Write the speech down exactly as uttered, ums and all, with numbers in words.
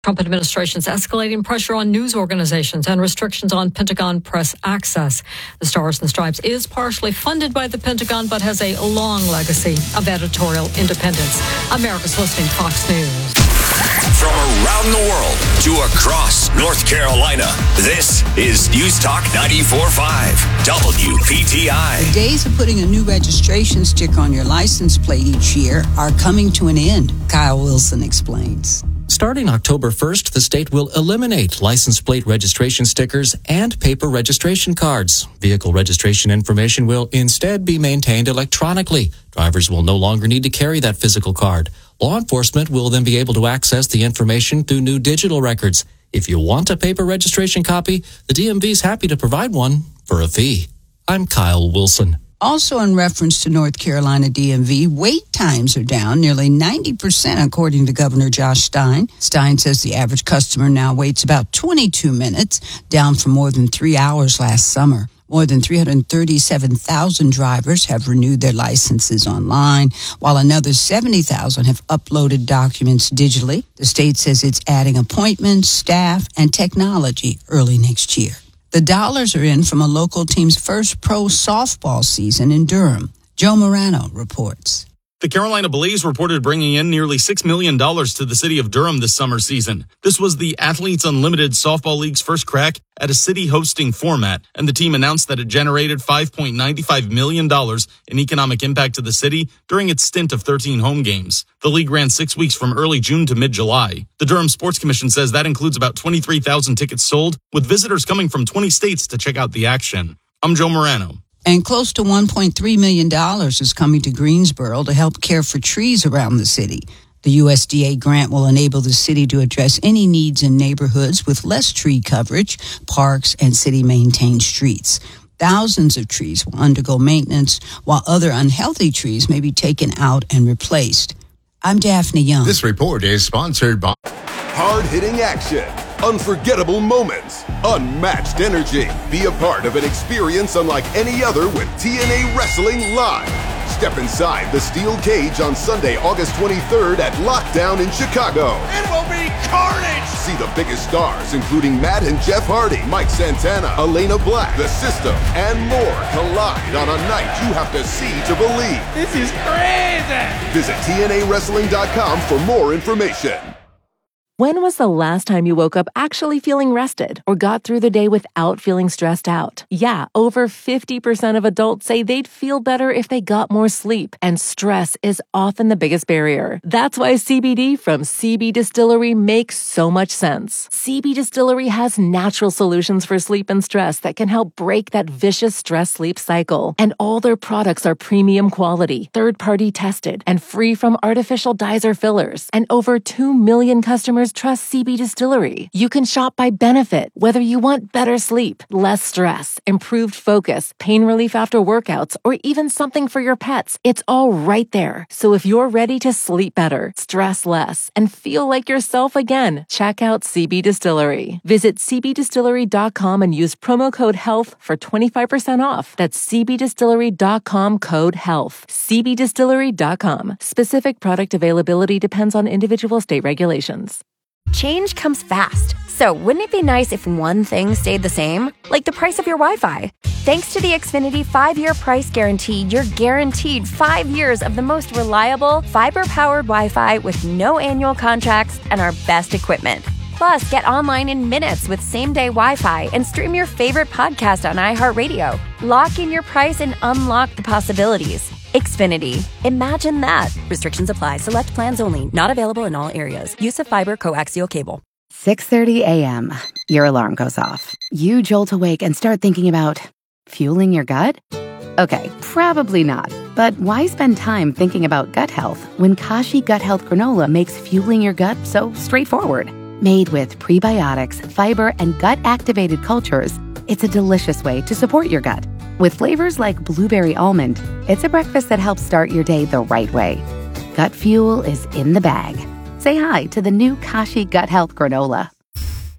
Trump administration's escalating pressure on news organizations and restrictions on Pentagon press access. The Stars and Stripes is partially funded by the Pentagon, but has a long legacy of editorial independence. America's listening to Fox News. From around the world to across North Carolina, this is News Talk ninety-four point five, W P T I. The days of putting a new registration sticker on your license plate each year are coming to an end, Kyle Wilson explains. Starting October first, the state will eliminate license plate registration stickers and paper registration cards. Vehicle registration information will instead be maintained electronically. Drivers will no longer need to carry that physical card. Law enforcement will then be able to access the information through new digital records. If you want a paper registration copy, the D M V is happy to provide one for a fee. I'm Kyle Wilson. Also in reference to North Carolina D M V, wait times are down nearly ninety percent, according to Governor Josh Stein. Stein says the average customer now waits about twenty-two minutes, down from more than three hours last summer. More than three hundred thirty-seven thousand drivers have renewed their licenses online, while another seventy thousand have uploaded documents digitally. The state says it's adding appointments, staff, and technology early next year. The Dollars are in from a local team's first pro softball season in Durham. Joe Morano reports. The Carolina Blaze reported bringing in nearly six million dollars to the city of Durham this summer season. This was the Athletes Unlimited Softball League's first crack at a city hosting format, and the team announced that it generated five point nine five million dollars in economic impact to the city during its stint of thirteen home games. The league ran six weeks from early June to mid-July. The Durham Sports Commission says that includes about twenty-three thousand tickets sold, with visitors coming from twenty states to check out the action. I'm Joe Morano. And close to one point three million dollars is coming to Greensboro to help care for trees around the city. The U S D A grant will enable the city to address any needs in neighborhoods with less tree coverage, parks, and city-maintained streets. Thousands of trees will undergo maintenance, while other unhealthy trees may be taken out and replaced. I'm Daphne Young. This report is sponsored by hard-hitting action, unforgettable moments, unmatched energy. Be a part of an experience unlike any other with T N A Wrestling Live. Step inside the steel cage on Sunday, August twenty-third at Lockdown in Chicago. It will be carnage! See the biggest stars, including Matt and Jeff Hardy, Mike Santana, Elena Black, The System, and more collide on a night you have to see to believe. This is crazy! Visit T N A wrestling dot com for more information. When was the last time you woke up actually feeling rested or got through the day without feeling stressed out? Yeah, over fifty percent of adults say they'd feel better if they got more sleep, and stress is often the biggest barrier. That's why C B D from C B Distillery makes so much sense. C B Distillery has natural solutions for sleep and stress that can help break that vicious stress-sleep cycle. And all their products are premium quality, third-party tested, and free from artificial dyes or fillers. And over two million customers trust C B Distillery. You can shop by benefit, whether you want better sleep, less stress, improved focus, pain relief after workouts, or even something for your pets. It's all right there. So if you're ready to sleep better, stress less, and feel like yourself again, check out C B Distillery. Visit C B distillery dot com and use promo code HEALTH for twenty-five percent off. That's C B distillery dot com code HEALTH. C B distillery dot com. Specific product availability depends on individual state regulations. Change comes fast, so wouldn't it be nice if one thing stayed the same? Like the price of your Wi-Fi. Thanks to the Xfinity five-year price guarantee, you're guaranteed five years of the most reliable, fiber-powered Wi-Fi with no annual contracts and our best equipment. Plus, get online in minutes with same-day Wi-Fi and stream your favorite podcast on iHeartRadio. Lock in your price and unlock the possibilities. Xfinity. Imagine that. Restrictions apply. Select plans only. Not available in all areas. Use of fiber coaxial cable. six thirty a.m. Your alarm goes off. You jolt awake and start thinking about fueling your gut? Okay, probably not. But why spend time thinking about gut health when Kashi Gut Health Granola makes fueling your gut so straightforward? Made with prebiotics, fiber, and gut-activated cultures, it's a delicious way to support your gut. With flavors like blueberry almond, it's a breakfast that helps start your day the right way. Gut fuel is in the bag. Say hi to the new Kashi Gut Health Granola.